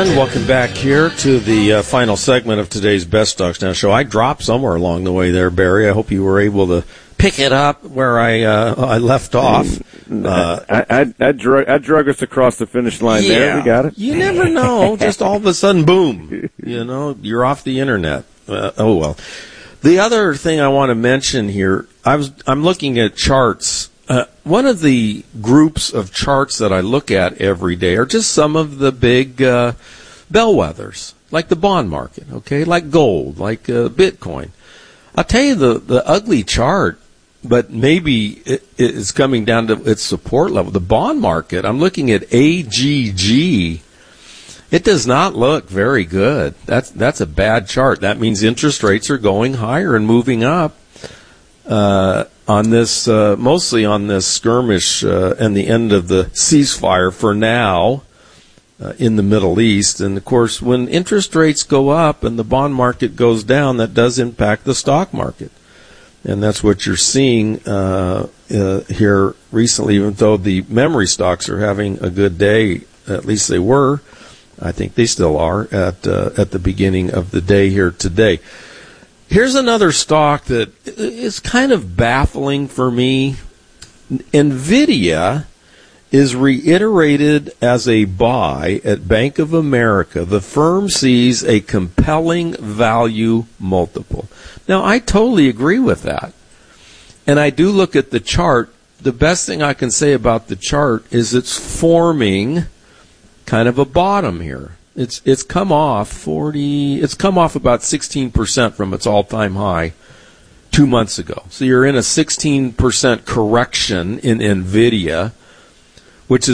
And welcome back here to the final segment of today's Best Stocks Now show. I dropped somewhere along the way there, Barry. I hope you were able to pick it up where I left off. I drug us across the finish line there. We got it. You never know. Just all of a sudden, boom. You're off the internet. Oh, well. The other thing I want to mention here, I'm looking at charts. One of the groups of charts that I look at every day are just some of the big bellwethers, like the bond market, okay, like gold, like Bitcoin. I'll tell you the ugly chart, but maybe it is coming down to its support level. The bond market, I'm looking at AGG. It does not look very good. That's a bad chart. That means interest rates are going higher and moving up. On this, mostly on this skirmish and the end of the ceasefire for now in the Middle East. And, of course, when interest rates go up and the bond market goes down, that does impact the stock market. And that's what you're seeing here recently, even though the memory stocks are having a good day. At least they were. I think they still are at the beginning of the day here today. Here's another stock that is kind of baffling for me. NVIDIA is reiterated as a buy at Bank of America. The firm sees a compelling value multiple. Now, I totally agree with that. And I do look at the chart. The best thing I can say about the chart is it's forming kind of a bottom here. It's come off about 16% from its all-time high 2 months ago. So you're in a 16% correction in NVIDIA, which is